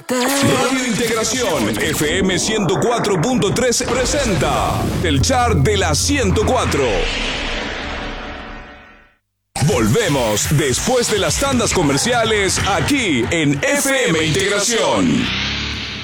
Radio Integración FM 104.3 presenta el chart de la 104. Volvemos después de las tandas comerciales aquí en FM Integración.